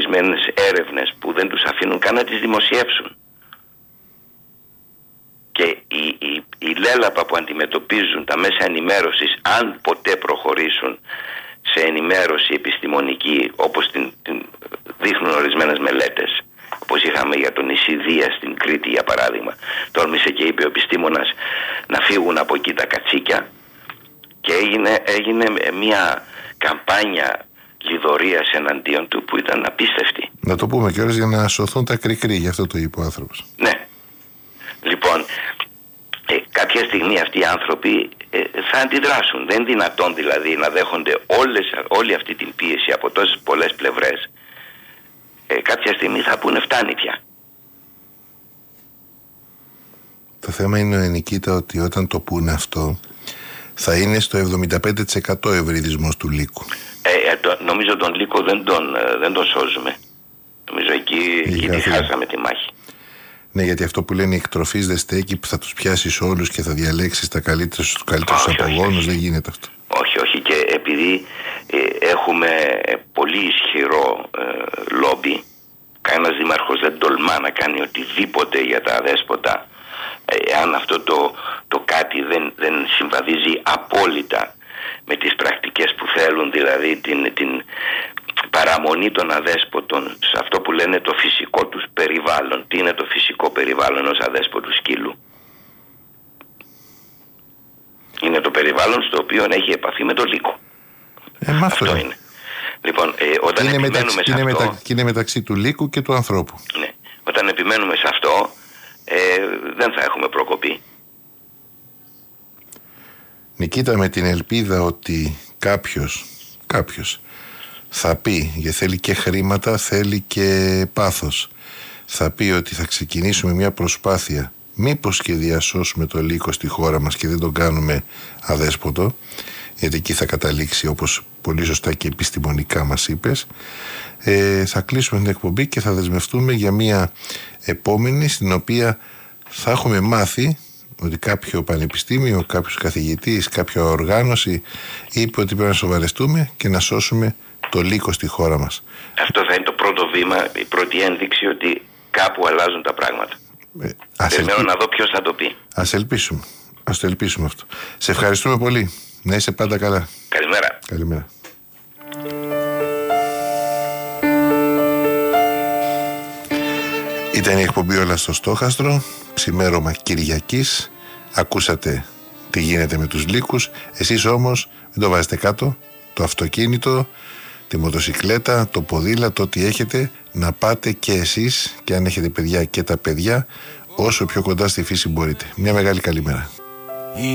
ορισμένες έρευνες που δεν τους αφήνουν καν να τις δημοσιεύσουν. Και η λέλαπα που αντιμετωπίζουν τα μέσα ενημέρωσης, αν ποτέ προχωρήσουν σε ενημέρωση επιστημονική, όπως την δείχνουν ορισμένες μελέτες, όπως είχαμε για τον Ισιδία στην Κρήτη για παράδειγμα, τόλμησε και είπε ο επιστήμονας να φύγουν από εκεί τα κατσίκια, και έγινε μια καμπάνια λιδωρίας εναντίον του που ήταν απίστευτη. Να το πούμε κιόλας για να σωθούν τα κρικρή, γι' αυτό το είπε ο άνθρωπος. Ναι. Λοιπόν, κάποια στιγμή αυτοί οι άνθρωποι θα αντιδράσουν. Δεν είναι δυνατόν δηλαδή να δέχονται όλη αυτή την πίεση από τόσες πολλές πλευρές. Κάποια στιγμή θα πούνε φτάνει πια. Το θέμα είναι, Νικήτα, ότι όταν το πούνε αυτό θα είναι στο 75% ευρυδισμός του λύκου. Νομίζω τον λύκο δεν τον σώζουμε. Νομίζω εκεί τη χάσαμε τη μάχη. Ναι, γιατί αυτό που λένε οι εκτροφείς δεν στέκει, που θα τους πιάσεις όλους και θα διαλέξεις τους καλύτερους απογόνους, δεν γίνεται αυτό. Όχι, και επειδή έχουμε πολύ ισχυρό λόμπι, κανένας δήμαρχος δεν τολμά να κάνει οτιδήποτε για τα αδέσποτα, αν αυτό το κάτι δεν συμβαδίζει απόλυτα με τις πρακτικές που θέλουν, δηλαδή την παραμονή των αδέσποτων σε αυτό που λένε το φυσικό τους περιβάλλον. Τι είναι το φυσικό περιβάλλον ενός αδέσποτου σκύλου? Είναι το περιβάλλον στο οποίο έχει επαφή με το λύκο. Αυτό είναι. Λοιπόν, όταν επιμένουμε σε αυτό... Και είναι μεταξύ του λύκου και του ανθρώπου. Ναι. Όταν επιμένουμε σε αυτό, δεν θα έχουμε προκοπή. Νικήτα, με την ελπίδα ότι κάποιος θα πει, γιατί θέλει και χρήματα, θέλει και πάθος, θα πει ότι θα ξεκινήσουμε μια προσπάθεια μήπως και διασώσουμε το λύκο στη χώρα μας και δεν τον κάνουμε αδέσποτο, γιατί εκεί θα καταλήξει, όπως πολύ σωστά και επιστημονικά μας είπες. Θα κλείσουμε την εκπομπή και θα δεσμευτούμε για μια επόμενη, στην οποία θα έχουμε μάθει ότι κάποιο πανεπιστήμιο, κάποιος καθηγητής, κάποια οργάνωση είπε ότι πρέπει να σοβαρευτούμε και να σώσουμε το λύκο στη χώρα μας. Αυτό θα είναι το πρώτο βήμα, η πρώτη ένδειξη ότι κάπου αλλάζουν τα πράγματα. Περιμένω να δω ποιος θα το πει. Ας το ελπίσουμε αυτό. Σε ευχαριστούμε πολύ. Να είσαι πάντα καλά. Καλημέρα. Καλημέρα. Ήταν η εκπομπή Όλα στο Στόχαστρο, ξημέρωμα Κυριακής. Ακούσατε τι γίνεται με τους λύκους. Εσείς όμως μην το βάζετε κάτω. Το αυτοκίνητο, τη μοτοσικλέτα, το ποδήλατο, ό,τι έχετε, να πάτε και εσείς, και αν έχετε παιδιά και τα παιδιά, όσο πιο κοντά στη φύση μπορείτε. Μια μεγάλη καλημέρα.